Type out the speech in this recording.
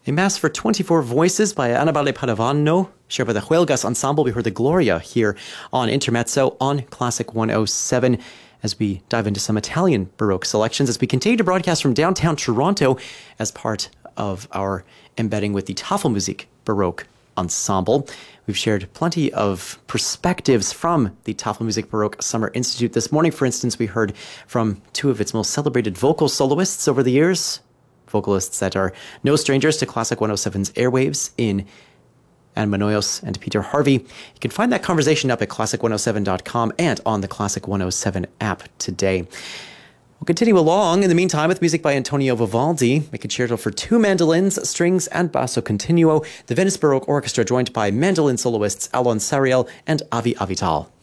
A Mass for 24 Voices by Annibale Padovano, shared by the Huelgas Ensemble. We heard the Gloria here on Intermezzo on Classic 107 as we dive into some Italian Baroque selections as we continue to broadcast from downtown Toronto as part of our embedding with the Tafelmusik Baroque Ensemble. We've shared plenty of perspectives from the Tafelmusik Baroque Summer Institute. This morning, for instance, we heard from two of its most celebrated vocal soloists over the years, vocalists that are no strangers to Classic 107's airwaves in Anne Manoyos and Peter Harvey. You can find that conversation up at classic107.com and on the Classic 107 app today. We'll continue along in the meantime with music by Antonio Vivaldi, a concerto for two mandolins, strings, and basso continuo. The Venice Baroque Orchestra joined by mandolin soloists Alon Sariel and Avi Avital.